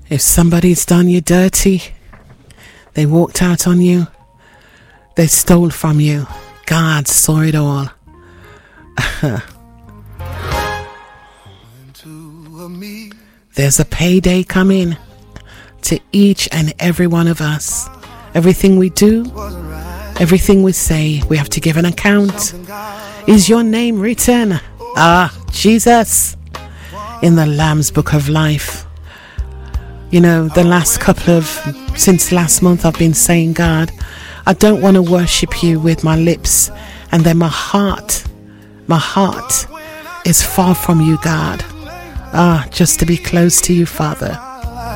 If somebody's done you dirty, they walked out on you, they stole from you, God saw it all. There's a payday coming to each and every one of us. Everything we do, everything we say, we have to give an account. Is your name written? Jesus, in the Lamb's Book of Life. You know, since last month I've been saying, God, I don't want to worship you with my lips and then my heart is far from you, God. Just to be close to you, Father.